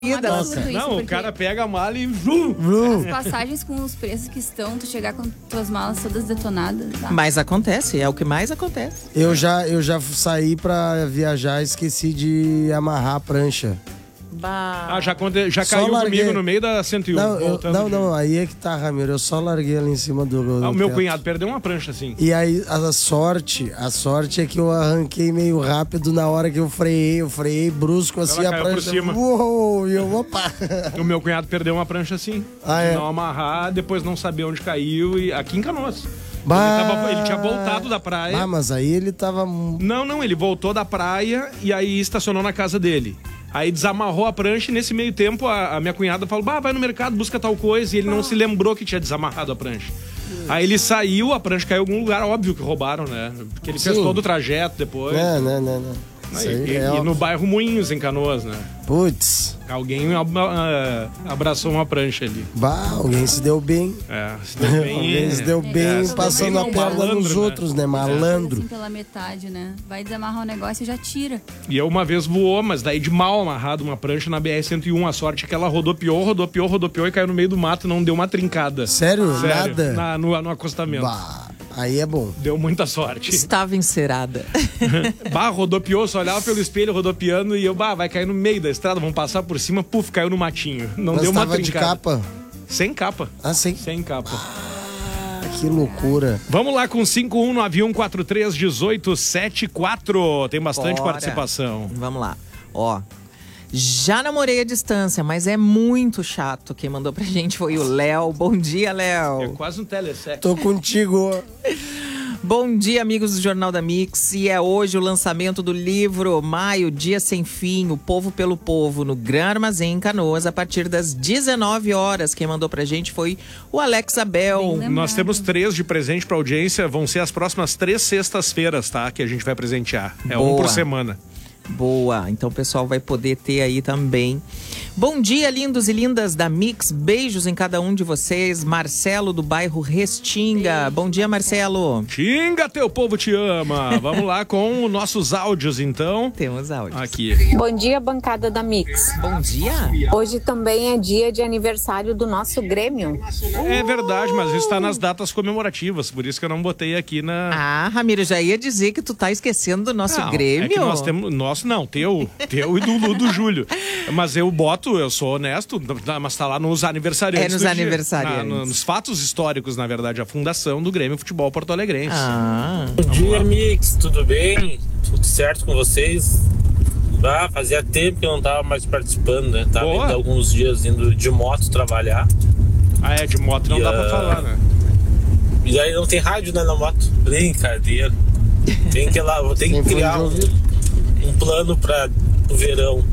Não, o cara pega a mala e... As passagens com os preços que estão, tu chegar com tuas malas todas detonadas. Tá? Mas acontece, é o que mais acontece. Eu já saí pra viajar e esqueci de amarrar a prancha. Já caiu comigo no meio da 101. Não, aí é que tá, Ramiro. Eu só larguei ali em cima do o meu teto. cunhado perdeu uma prancha assim. E aí, a sorte é que eu arranquei meio rápido na hora que eu freiei brusco assim, a prancha. Por cima. Uou, e eu, opa! O meu cunhado perdeu uma prancha assim. Não amarrar, depois não saber onde caiu, e aqui em Canoas. Ele tinha voltado da praia. Mas aí ele tava... Não, ele voltou da praia e aí estacionou na casa dele. Aí desamarrou a prancha e nesse meio tempo a minha cunhada falou, vai no mercado, busca tal coisa. E ele não se lembrou que tinha desamarrado a prancha. Aí ele saiu, a prancha caiu em algum lugar, óbvio que roubaram, né? Porque ele fez todo o trajeto depois. Não. E no bairro Moinhos, em Canoas, né? Putz. Alguém abraçou uma prancha ali. Alguém se deu bem. Se deu bem. Alguém se deu bem passando a perna nos outros, né? Malandro. Assim pela metade, né? Vai desamarrar o negócio e já tira. E eu uma vez voou, mas daí de mal amarrado uma prancha na BR-101. A sorte é que ela rodopiou e caiu no meio do mato e não deu uma trincada. Sério? Nada? No acostamento. Aí é bom. Deu muita sorte. Estava encerada. Rodopiou, só olhava pelo espelho rodopiando e eu, vai cair no meio da estrada, vamos passar por cima, caiu no matinho. Não deu uma trincada. De capa? Sem capa. Sem capa. Que loucura. Vamos lá com 5191431874. Tem bastante participação. Vamos lá. Já namorei à distância, mas é muito chato. Quem mandou pra gente foi o Léo. Bom dia, Léo. É quase um telesexo. Tô contigo. Bom dia, amigos do Jornal da Mix. E é hoje o lançamento do livro Maio, Dia Sem Fim, O Povo pelo Povo, no Gran Armazém, em Canoas, a partir das 19 horas. Quem mandou pra gente foi o Alex Abel. Nós temos 3 de presente pra audiência. Vão ser as próximas 3 sextas-feiras, tá? Que a gente vai presentear. Um por semana. Boa, então o pessoal vai poder ter aí também. Bom dia, lindos e lindas da Mix, beijos em cada um de vocês. Marcelo do bairro Restinga. Bom dia, Marcelo. Xinga, teu povo te ama. Vamos lá com os nossos áudios, então. Temos áudios. Aqui. Bom dia, bancada da Mix. Bom dia. Hoje também é dia de aniversário do nosso Grêmio. É verdade, mas está nas datas comemorativas, por isso que eu não botei aqui na... Ramiro, já ia dizer que tu tá esquecendo do nosso Grêmio. É que nós temos... teu e do Júlio. Mas eu sou honesto, mas tá lá nos aniversariantes. Nos aniversariantes. Nos fatos históricos, na verdade, a fundação do Grêmio Futebol Porto Alegrense. Bom dia, Mix, tudo bem? Tudo certo com vocês? Fazia tempo que eu não tava mais participando, né? Tava indo alguns dias indo de moto trabalhar. De moto não dá pra falar, né? E aí não tem rádio, né, na moto? Brincadeira. Tem que criar um plano para o verão.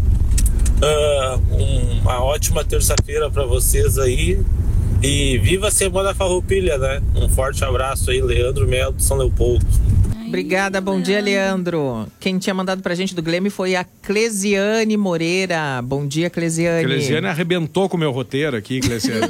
Uma ótima terça-feira para vocês aí. E viva a Semana Farroupilha, né? Um forte abraço aí, Leandro Melo de São Leopoldo. Obrigada, bom dia, Leandro. Quem tinha mandado pra gente do Grêmio foi a Clesiane Moreira. Bom dia, Clesiane. Clesiane arrebentou com o meu roteiro aqui, Clesiane.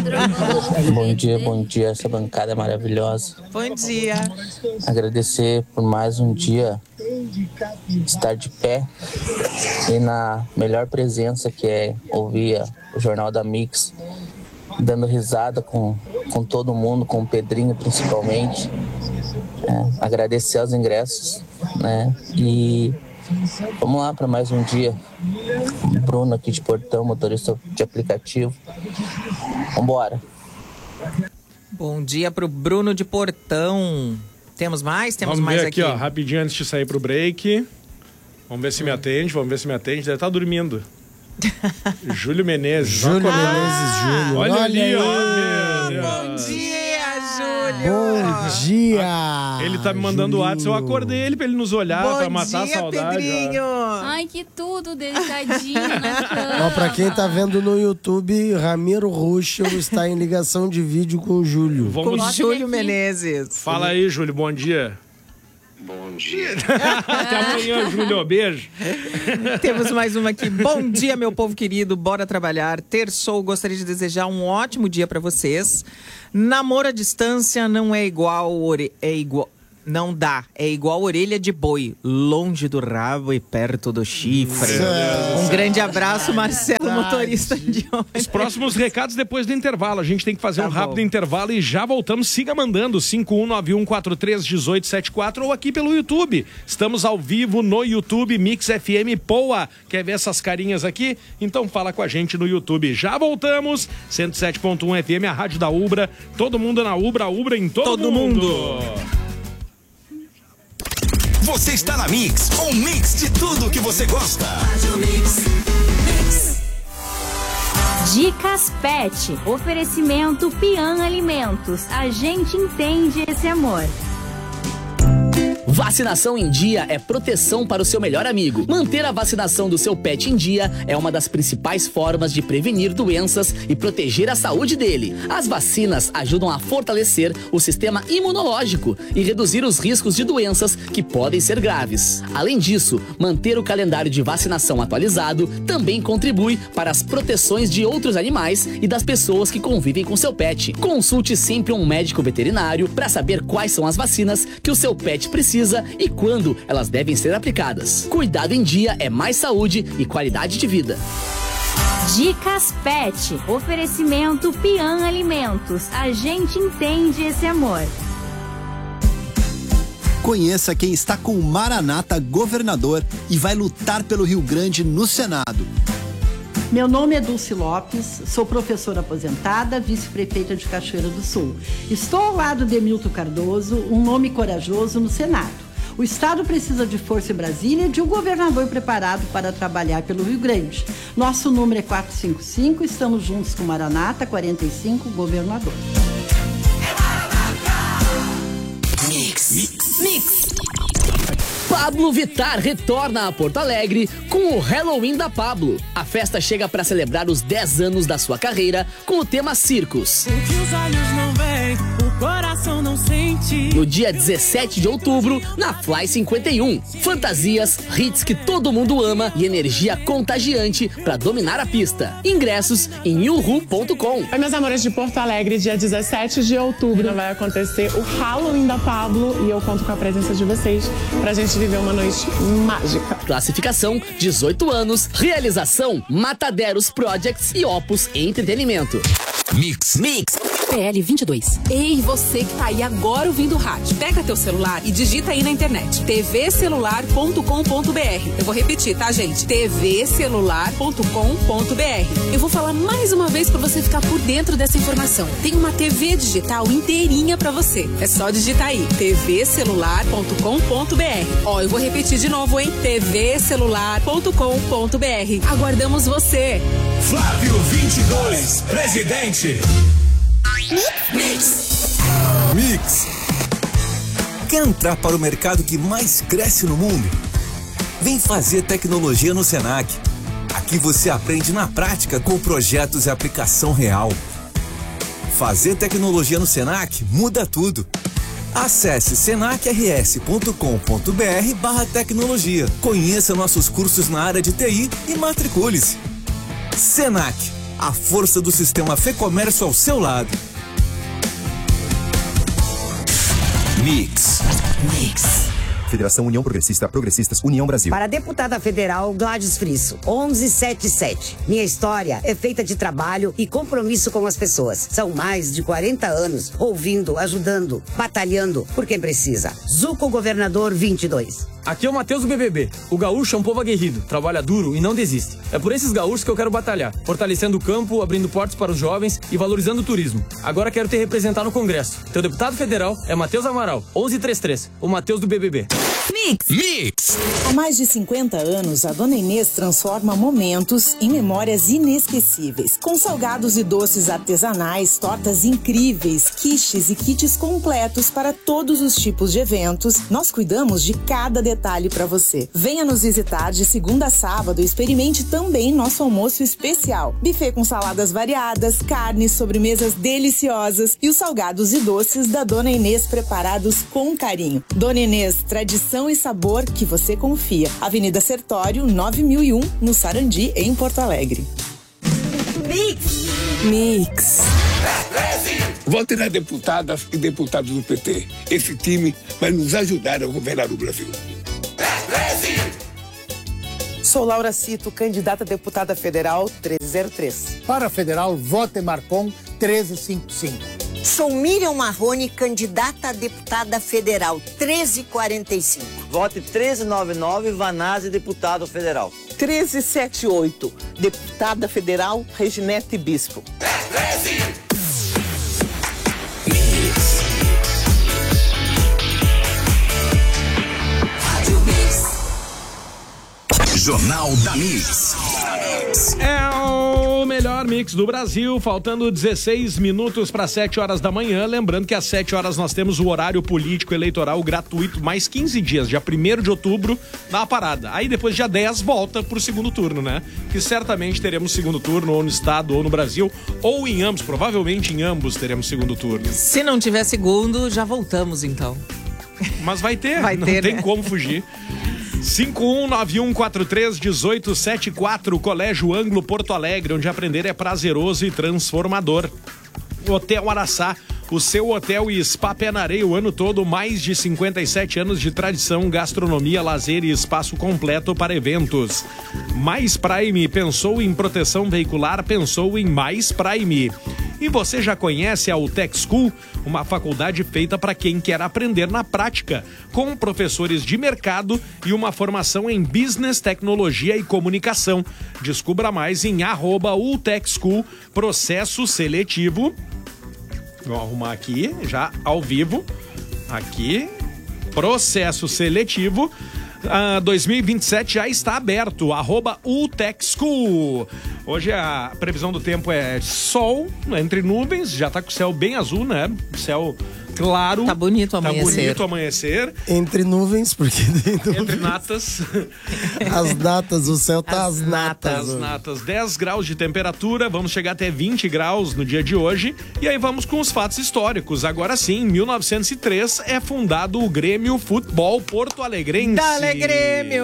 Bom dia, essa bancada maravilhosa. Bom dia. Agradecer por mais um dia estar de pé e na melhor presença, que é ouvir o Jornal da Mix, dando risada com todo mundo, com o Pedrinho principalmente. Agradecer aos ingressos, né? E vamos lá para mais um dia. Bruno aqui de Portão, motorista de aplicativo. Vambora. Bom dia pro Bruno de Portão. Temos mais? Vamos mais ver aqui, rapidinho antes de sair pro break. Vamos ver se me atende, Deve estar dormindo. Júlio Menezes. Júlio. Olha ali, ó. Bom dia, Júlio. Bom dia. Ele tá me mandando o WhatsApp, eu acordei ele pra ele nos olhar, pra matar a saudade. Pedrinho. Ai, que tudo, deitadinho na cama. Pra quem tá vendo no YouTube, Ramiro Ruschel está em ligação de vídeo com o Júlio. Com o Júlio Menezes. Fala aí, Júlio, bom dia. Bom dia. Até amanhã, Júlio. Beijo. Temos mais uma aqui. Bom dia, meu povo querido. Bora trabalhar. Terçou. Gostaria de desejar um ótimo dia pra vocês. Namoro à distância não é igual. Não dá. É igual orelha de boi. Longe do rabo e perto do chifre. Um grande abraço, Marcelo, motorista de ônibus. Os próximos recados depois do intervalo. A gente tem que fazer um rápido intervalo e já voltamos. Siga mandando 5191431874 ou aqui pelo YouTube. Estamos ao vivo no YouTube Mix FM Poa. Quer ver essas carinhas aqui? Então fala com a gente no YouTube. Já voltamos. 107.1 FM, a rádio da Ubra. Todo mundo na Ubra, Ubra em todo mundo. Você está na Mix, um mix de tudo que você gosta. Dicas Pet, oferecimento Pian Alimentos. A gente entende esse amor. Vacinação em dia é proteção para o seu melhor amigo. Manter a vacinação do seu pet em dia é uma das principais formas de prevenir doenças e proteger a saúde dele. As vacinas ajudam a fortalecer o sistema imunológico e reduzir os riscos de doenças que podem ser graves. Além disso, manter o calendário de vacinação atualizado também contribui para as proteções de outros animais e das pessoas que convivem com seu pet. Consulte sempre um médico veterinário para saber quais são as vacinas que o seu pet precisa e quando elas devem ser aplicadas. Cuidado em dia é mais saúde e qualidade de vida. Dicas Pet, oferecimento Pian Alimentos. A gente entende esse amor. Conheça quem está com o Maranata governador e vai lutar pelo Rio Grande no Senado. Meu nome é Dulce Lopes, sou professora aposentada, vice-prefeita de Cachoeira do Sul. Estou ao lado de Milton Cardoso, um nome corajoso no Senado. O Estado precisa de força em Brasília e de um governador preparado para trabalhar pelo Rio Grande. Nosso número é 455, estamos juntos com Maranata 45, governador. Mix. Pablo Vittar retorna a Porto Alegre com o Halloween da Pablo. A festa chega para celebrar os 10 anos da sua carreira com o tema Circos. O que os olhos não veem, o coração não sente. No dia 17 de outubro, na Fly 51. Fantasias, hits que todo mundo ama e energia contagiante para dominar a pista. Ingressos em uhu.com. Oi, meus amores de Porto Alegre, dia 17 de outubro vai acontecer o Halloween da Pablo e eu conto com a presença de vocês pra gente viver uma noite mágica. Classificação 18 anos, realização Mataderos Projects e Opus Entretenimento. Mix. PL 22. Ei, você que tá aí agora ouvindo o rádio. Pega teu celular e digita aí na internet. tvcelular.com.br. Eu vou repetir, tá, gente? tvcelular.com.br. Eu vou falar mais uma vez pra você ficar por dentro dessa informação. Tem uma TV digital inteirinha pra você. É só digitar aí. tvcelular.com.br. Ó, eu vou repetir de novo, hein? tvcelular.com.br. Aguardamos você. Flávio 22, presidente. Mix. Quer entrar para o mercado que mais cresce no mundo? Vem fazer tecnologia no Senac. Aqui você aprende na prática com projetos e aplicação real. Fazer tecnologia no Senac muda tudo. Acesse senacrs.com.br/tecnologia. Conheça nossos cursos na área de TI e matricule-se. Senac, a força do sistema Fê-Comércio ao seu lado. Mix. Federação União Progressistas, União Brasil. Para a deputada federal Gladys Frisso, 1177. Minha história é feita de trabalho e compromisso com as pessoas. São mais de 40 anos ouvindo, ajudando, batalhando por quem precisa. Zuco Governador 22. Aqui é o Matheus do BBB. O gaúcho é um povo aguerrido, trabalha duro e não desiste. É por esses gaúchos que eu quero batalhar, fortalecendo o campo, abrindo portas para os jovens e valorizando o turismo. Agora quero te representar no Congresso. Teu deputado federal é Matheus Amaral, 1133, o Matheus do BBB. Mix. Há mais de 50 anos, a Dona Inês transforma momentos em memórias inesquecíveis. Com salgados e doces artesanais, tortas incríveis, quiches e kits completos para todos os tipos de eventos, nós cuidamos de cada detalhe para você. Venha nos visitar de segunda a sábado e experimente também nosso almoço especial. Buffet com saladas variadas, carnes, sobremesas deliciosas e os salgados e doces da Dona Inês preparados com carinho. Dona Inês, tradição e sabor que você confia. Avenida Sertório, 9001, no Sarandi, em Porto Alegre. Mix. Vote nas deputadas e deputados do PT. Esse time vai nos ajudar a governar o Brasil. Sou Laura Cito, candidata a deputada federal 1303. Para a federal, vote Marcon 1355. Sou Miriam Marrone, candidata a deputada federal 1345. Vote 1399, Vanazzi, deputado federal. 1378, deputada federal Reginete Bispo. 13. Jornal da Mix. É o melhor mix do Brasil, faltando 16 minutos para 7 horas da manhã. Lembrando que às 7 horas nós temos o horário político eleitoral gratuito, mais 15 dias, dia 1º de outubro, dá uma parada. Aí depois, dia 10, volta pro segundo turno, né? Que certamente teremos segundo turno ou no estado ou no Brasil, ou em ambos, provavelmente em ambos teremos segundo turno. Se não tiver segundo, já voltamos então. Mas vai ter, vai não ter, tem né? como fugir. 5191431874, Colégio Anglo Porto Alegre, onde aprender é prazeroso e transformador. Hotel Araçá, o seu hotel e spa pé na areia o ano todo, mais de 57 anos de tradição, gastronomia, lazer e espaço completo para eventos. Mais Prime, pensou em proteção veicular, pensou em Mais Prime. E você já conhece a UTEC School, uma faculdade feita para quem quer aprender na prática, com professores de mercado e uma formação em business, tecnologia e comunicação. Descubra mais em @UTEC School, processo seletivo. Vou arrumar aqui, já ao vivo. Aqui, processo seletivo. 2027 já está aberto, @UTEC School. Hoje a previsão do tempo é sol, entre nuvens, já tá com o céu bem azul, né? Céu claro. Tá bonito o amanhecer. Tá bonito o amanhecer. Entre nuvens, porque entre natas. As natas, o céu tá as natas. As natas, 10 graus de temperatura, vamos chegar até 20 graus no dia de hoje. E aí vamos com os fatos históricos. Agora sim, em 1903 é fundado o Grêmio Futebol Porto Alegrense. Dale Grêmio!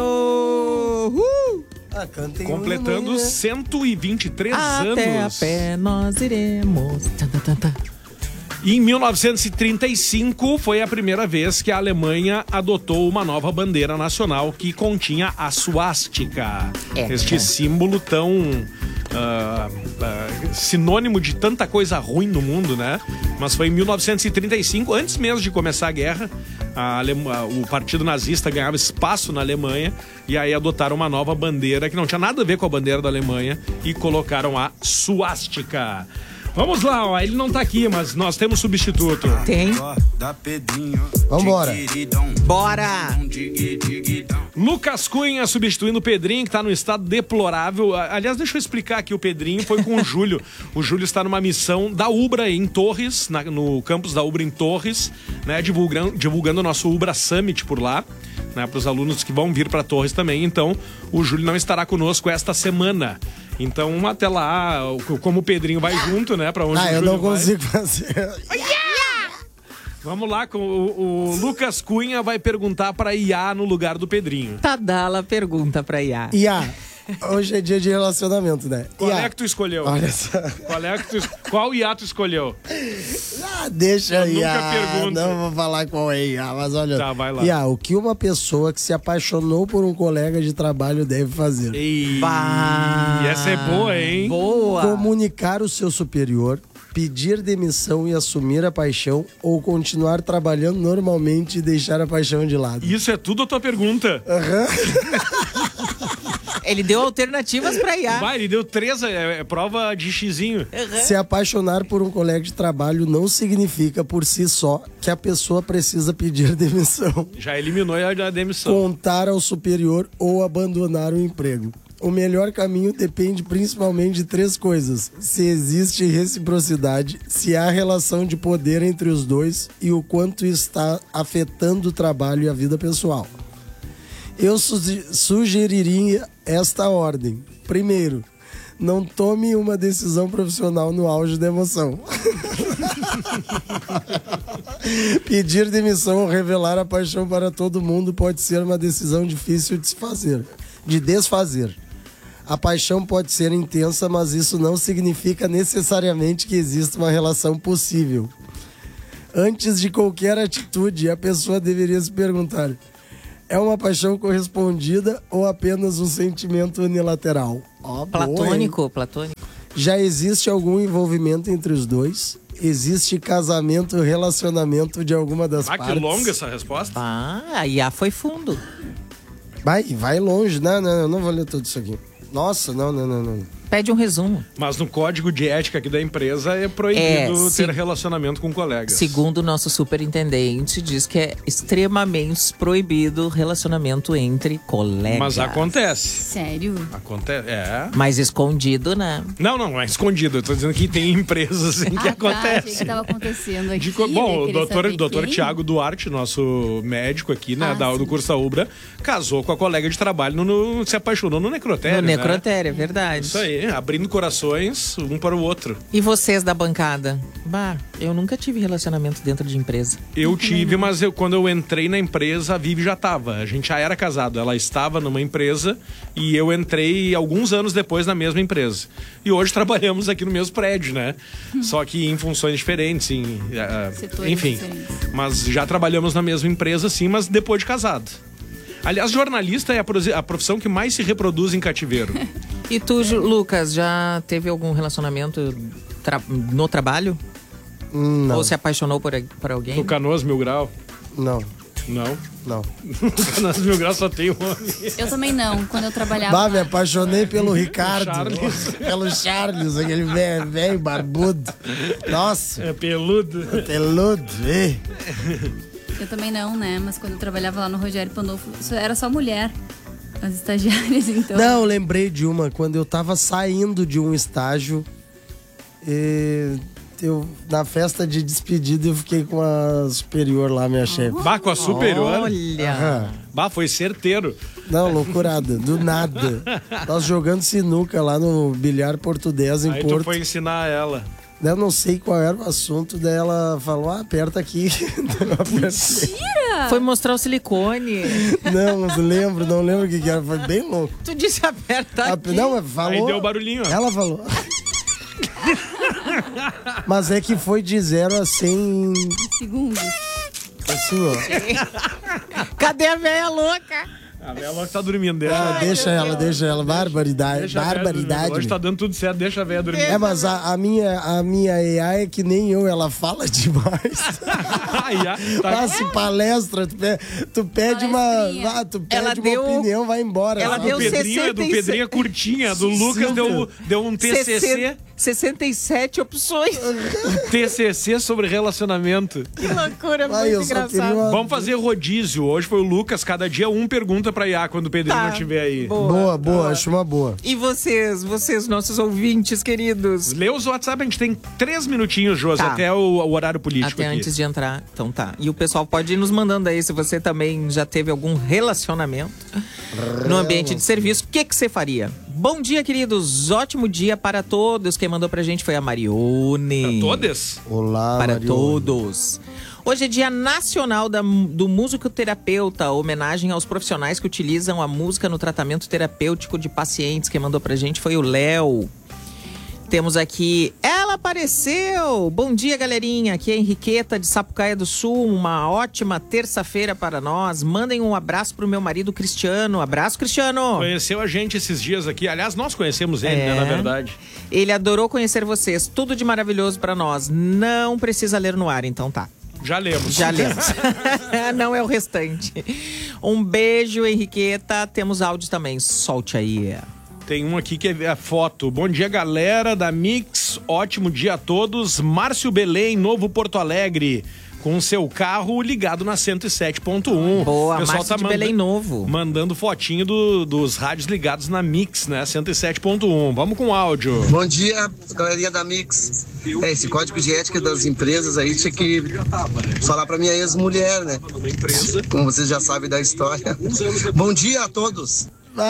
Completando 123 Até anos. a pé nós iremos. Em 1935 foi a primeira vez que a Alemanha adotou uma nova bandeira nacional que continha a suástica. Este símbolo tão sinônimo de tanta coisa ruim no mundo, né? Mas foi em 1935, antes mesmo de começar a guerra, o partido nazista ganhava espaço na Alemanha e aí adotaram uma nova bandeira que não tinha nada a ver com a bandeira da Alemanha e colocaram a suástica. Vamos lá, ó, ele não tá aqui, mas nós temos substituto. Tem. Vambora. Bora! Lucas Cunha substituindo o Pedrinho, que tá num estado deplorável. Aliás, deixa eu explicar aqui, o Pedrinho foi com o Júlio. O Júlio está numa missão da Ubra em Torres, no campus da Ubra em Torres, né, divulgando o nosso Ubra Summit por lá, né, para os alunos que vão vir para Torres também. Então, o Júlio não estará conosco esta semana. Então, até lá, como o Pedrinho vai junto, né, para onde o Júlio eu não consigo fazer. Vamos lá, o Lucas Cunha vai perguntar pra Iá no lugar do Pedrinho. Tadala pergunta pra Iá. Iá, hoje é dia de relacionamento, né? Qual Iá, é que tu escolheu? olha só. Qual Iá tu escolheu? Deixa Eu Iá. nunca pergunto. Não vou falar qual é Iá, mas olha. Tá, vai lá. Iá, o que uma pessoa que se apaixonou por um colega de trabalho deve fazer? E essa é boa, hein? Boa! Comunicar o seu superior, pedir demissão e assumir a paixão, ou continuar trabalhando normalmente e deixar a paixão de lado? Isso é tudo a tua pergunta. Ele deu alternativas pra Iá. Vai, ele deu 3, é prova de xizinho. Se apaixonar por um colega de trabalho não significa por si só que a pessoa precisa pedir demissão. Já eliminou a demissão. Contar ao superior ou abandonar o emprego. O melhor caminho depende principalmente de 3 coisas: se existe reciprocidade, se há relação de poder entre os dois e o quanto está afetando o trabalho e a vida pessoal. Eu sugeriria esta ordem. Primeiro, não tome uma decisão profissional no auge da emoção. Pedir demissão ou revelar a paixão para todo mundo pode ser uma decisão difícil de desfazer. A paixão pode ser intensa, mas isso não significa necessariamente que exista uma relação possível. Antes de qualquer atitude, a pessoa deveria se perguntar: é uma paixão correspondida ou apenas um sentimento unilateral? Platônico, platônico. Já existe algum envolvimento entre os dois? Existe casamento, relacionamento de alguma das partes? Que longa essa resposta. A IA foi fundo. Vai longe. Não, não vou ler tudo isso aqui. Nossa, não. Pede um resumo. Mas no código de ética aqui da empresa é proibido ter relacionamento com colegas. Segundo o nosso superintendente, diz que é extremamente proibido relacionamento entre colegas. Mas acontece. Sério? Acontece, Mas escondido, né? Não é escondido. Eu tô dizendo que tem empresas em que acontece. Achei que tava acontecendo aqui. Bom, o doutor Tiago Duarte, nosso médico aqui, né, do curso da Ubra, casou com a colega de trabalho, se apaixonou no necrotério. No necrotério, é verdade. Isso aí, abrindo corações um para o outro. E vocês da bancada? Eu nunca tive relacionamento dentro de empresa. Eu tive, mas quando eu entrei na empresa, a Vivi já estava. A gente já era casado. Ela estava numa empresa e eu entrei alguns anos depois na mesma empresa. E hoje trabalhamos aqui no mesmo prédio, né? Só que em funções diferentes, enfim. Diferentes. Mas já trabalhamos na mesma empresa, sim, mas depois de casado. Aliás, jornalista é a profissão que mais se reproduz em cativeiro. E tu, Lucas, já teve algum relacionamento no trabalho? Não. Ou se apaixonou por alguém? No Canoas Mil Grau? Não. Não? Não. No Canoas Mil Grau só tem um homem. Eu também não, quando eu trabalhava. Me apaixonei pelo Ricardo. Pelo Charles, aquele velho barbudo. Nossa. É peludo. Eu também não, né? Mas quando eu trabalhava lá no Rogério Pandolfo, era só mulher. As estagiárias, então. Não, lembrei de uma. Quando eu tava saindo de um estágio, na festa de despedida, eu fiquei com a superior lá, minha chefe. Com a superior? Olha! Foi certeiro. Não, loucurada. Do nada. Nós jogando sinuca lá no Bilhar Português em Porto. Aí tu foi ensinar ela. Eu não sei qual era o assunto, daí ela falou, aperta aqui. Mentira! Foi mostrar o silicone. Não lembro o que era, foi bem louco. Tu disse aperta aqui. Não, falou. Aí deu barulhinho. Ela falou. Mas é que foi de 0 a 100 segundos. Assim, ó. Cadê a velha louca? A velha louca tá dormindo, deixa ela. Barbaridade. Hoje tá dando tudo certo, deixa a velha dormir. Mas a minha AI é que nem eu, ela fala demais. Se palestra, tu pede uma opinião, vai embora. Ela deu do Pedrinho curtinha, do Lucas deu um TCC. 67 opções. TCC sobre relacionamento. Que loucura, muito engraçado. Vamos fazer rodízio. Hoje foi o Lucas, cada dia pergunta pra IA quando o Pedrinho não estiver aí. Boa, acho uma boa. E vocês, nossos ouvintes queridos? Lê os WhatsApp, a gente tem 3 minutinos, Josi, até o horário político até aqui. Antes de entrar, então tá. E o pessoal pode ir nos mandando aí se você também já teve algum relacionamento no ambiente de serviço. O que você faria? Bom dia, queridos. Ótimo dia para todos. Quem mandou pra gente foi a Marione. Para todos? Olá, para Marione. Todos. Hoje é Dia Nacional do Musicoterapeuta, homenagem aos profissionais que utilizam a música no tratamento terapêutico de pacientes. Quem mandou pra gente foi o Léo. Temos aqui, ela apareceu! Bom dia, galerinha. Aqui é a Henriqueta de Sapucaia do Sul. Uma ótima terça-feira para nós. Mandem um abraço pro meu marido Cristiano. Abraço, Cristiano! Conheceu a gente esses dias aqui. Aliás, nós conhecemos ele, né, na verdade. Ele adorou conhecer vocês. Tudo de maravilhoso para nós. Não precisa ler no ar, então tá. Já lemos. Não é o restante. Um beijo, Henriqueta. Temos áudios também. Solte aí. Tem um aqui que é a foto. Bom dia, galera da Mix. Ótimo dia a todos. Márcio Belém, Novo Porto Alegre. Com seu carro ligado na 107.1. Boa, Márcio de Belém Novo. Mandando fotinho dos rádios ligados na Mix, né? 107.1. Vamos com áudio. Bom dia, galerinha da Mix. Esse código de ética das empresas aí tinha que falar pra minha ex-mulher, né? Como vocês já sabem da história. Bom dia a todos.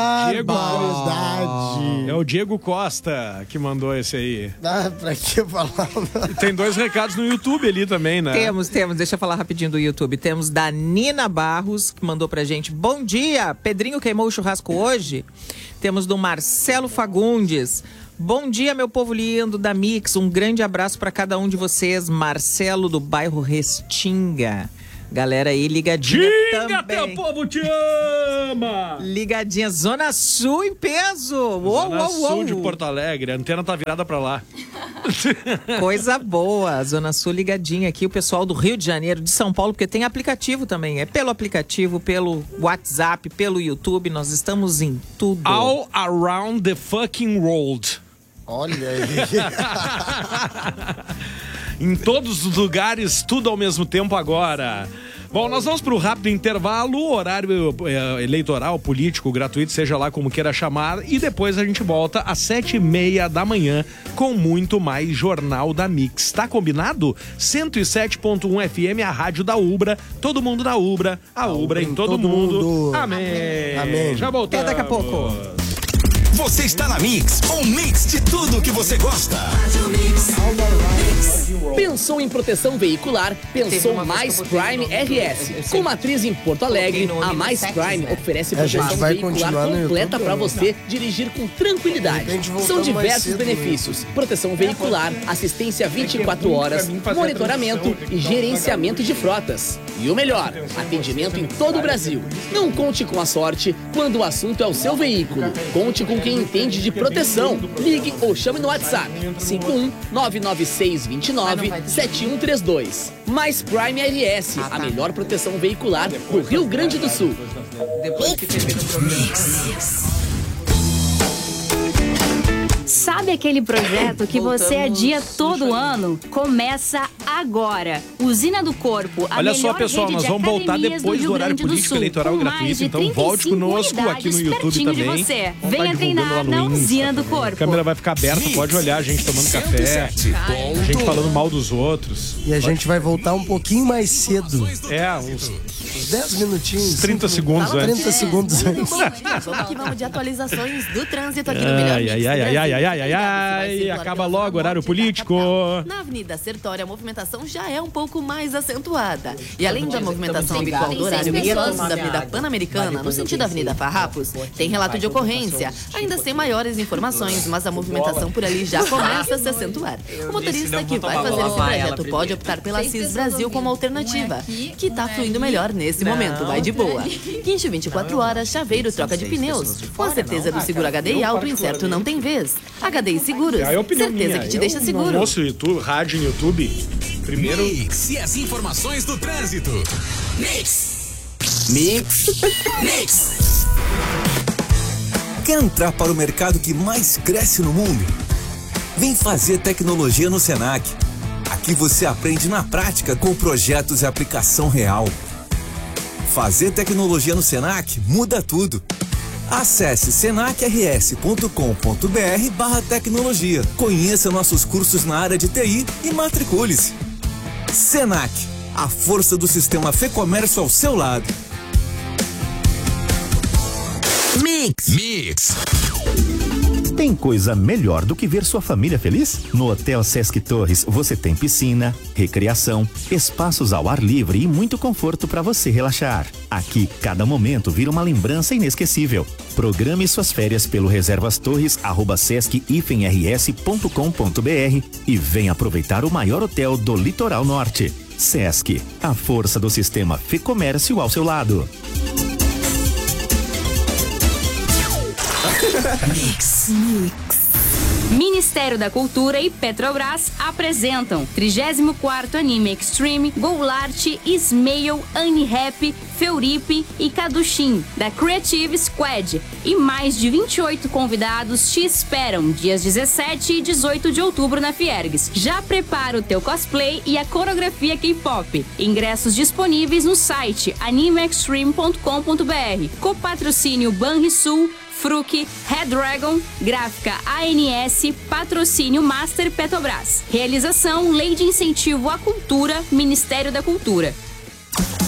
Barbaridade. É o Diego Costa que mandou esse aí. Pra que falar? Tem 2 recados no YouTube ali também, né? Temos. Deixa eu falar rapidinho do YouTube. Temos da Nina Barros, que mandou pra gente. Bom dia, Pedrinho queimou o churrasco hoje? temos do Marcelo Fagundes. Bom dia, meu povo lindo da Mix. Um grande abraço para cada um de vocês. Marcelo, do bairro Restinga. Galera aí ligadinha Tinga, também. teu povo te ama! Ligadinha, Zona Sul em peso. Zona Sul de Porto Alegre, a antena tá virada pra lá. Coisa boa, Zona Sul ligadinha aqui. O pessoal do Rio de Janeiro, de São Paulo, porque tem aplicativo também. É pelo aplicativo, pelo WhatsApp, pelo YouTube. Nós estamos em tudo. All around the fucking world. Olha aí. Em todos os lugares, tudo ao mesmo tempo agora. Bom, nós vamos para o rápido intervalo, horário eleitoral, político, gratuito, seja lá como queira chamar. E depois a gente volta às 7h30 da manhã com muito mais Jornal da Mix. Tá combinado? 107.1 FM, a rádio da Ubra. Todo mundo da Ubra, a Ubra em todo mundo. Amém. Amém. Já voltamos. Até daqui a pouco. Você está na Mix, um mix de tudo que você gosta. Pensou em proteção veicular? Pensou Mais Prime RS. Com matriz em Porto Alegre, a Mais Prime oferece proteção veicular completa para você dirigir com tranquilidade. São diversos benefícios: proteção veicular, assistência 24 horas, monitoramento e gerenciamento de frotas. E o melhor, atendimento em todo o Brasil. Não conte com a sorte quando o assunto é o seu veículo. Conte com quem entende de proteção. Ligue ou chame no WhatsApp 51-99629-7132. Mais Prime RS, a melhor proteção veicular do Rio Grande do Sul. Sabe aquele projeto que você adia todo ano? Começa agora. Usina do Corpo, a Olha só, melhor pessoal, rede nós de vamos voltar academias depois do horário Rio Grande político Sul, eleitoral com mais gratuito, de então volte 35 conosco aqui no unidades YouTube pertinho também. de você. Vamos Venha estar divulgando treinar lá no na Insta Usina do também. Corpo. A câmera vai ficar aberta, pode olhar a gente tomando café, gente falando mal dos outros. E a gente vai voltar um pouquinho mais cedo. É, uns 10 minutinhos. 30 segundos antes. 30 segundos antes. Vamos que vamos de atualizações do trânsito aqui no Melhor Mix do Ai, acaba logo o horário político. Na Avenida Sertória, a movimentação já é um pouco mais acentuada. E além da movimentação habitual do horário perigoso da Avenida Pan-Americana, no sentido da Avenida Farrapos, tem relato de ocorrência. Ainda sem maiores informações, mas a movimentação por ali já começa a se acentuar. O motorista que vai fazer esse trajeto pode optar pela CIS Brasil como alternativa, que tá fluindo melhor nesse momento. Vai de boa. Guincho 24 horas, chaveiro, troca de pneus. Com a certeza do seguro HD e auto incerto não tem vez. HD e Seguros, certeza que te deixa seguro. Nosso YouTube, rádio no YouTube. Primeiro. Mix e as informações do trânsito. Mix. Quer entrar para o mercado que mais cresce no mundo? Vem fazer tecnologia no Senac. Aqui você aprende na prática com projetos e aplicação real. Fazer tecnologia no Senac muda tudo. Acesse senacrs.com.br/tecnologia. Conheça nossos cursos na área de TI e matricule-se. Senac, a força do sistema Fê-Comércio ao seu lado. Mix. Tem coisa melhor do que ver sua família feliz? No Hotel Sesc Torres você tem piscina, recreação, espaços ao ar livre e muito conforto para você relaxar. Aqui, cada momento vira uma lembrança inesquecível. Programe suas férias pelo reservastorres@sesc-rs.com.br e venha aproveitar o maior hotel do Litoral Norte. Sesc, a força do sistema Fê-Comércio ao seu lado. Mix. Ministério da Cultura e Petrobras apresentam 34º Anime Extreme, Goulart, Ismail, Annie-Rap, Feuripe e Kadushim, da Creative Squad. E mais de 28 convidados te esperam dias 17 e 18 de outubro na Fiergues. Já prepara o teu cosplay e a coreografia K-pop. Ingressos disponíveis no site animeextreme.com.br. Copatrocínio Banrisul, Fruc, Red Dragon, Gráfica ANS, Patrocínio Master Petrobras. Realização Lei de Incentivo à Cultura, Ministério da Cultura.